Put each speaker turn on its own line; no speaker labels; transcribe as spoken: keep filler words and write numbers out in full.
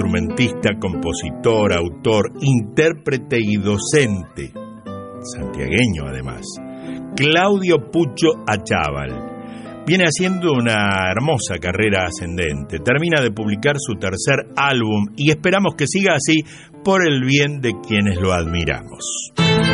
instrumentista, compositor, autor, intérprete y docente, santiagueño además, Claudio Pucho Achával. Viene haciendo una hermosa carrera ascendente, termina de publicar su tercer álbum y esperamos que siga así por el bien de quienes lo admiramos.